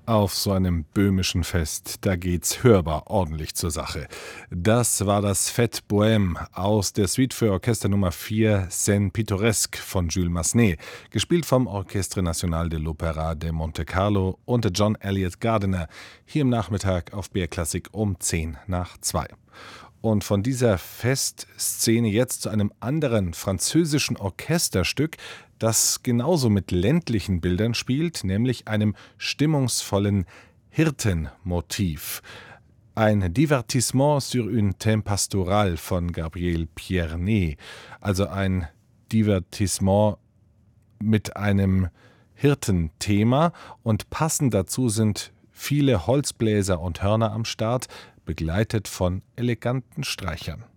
Auf so einem böhmischen Fest, da geht's hörbar ordentlich zur Sache. Das war das Fête Bohème aus der Suite für Orchester Nummer 4 Scène Pittoresque von Jules Massenet, gespielt vom Orchestre National de l'Opéra de Monte Carlo und John Elliott Gardiner, hier im Nachmittag auf BR Klassik um 10 nach 2. Und von dieser Festszene jetzt zu einem anderen französischen Orchesterstück, das genauso mit ländlichen Bildern spielt, nämlich einem stimmungsvollen Hirtenmotiv. Ein Divertissement sur une thème pastorale von Gabriel Pierné, also ein Divertissement mit einem Hirtenthema, und passend dazu sind viele Holzbläser und Hörner am Start, begleitet von eleganten Streichern.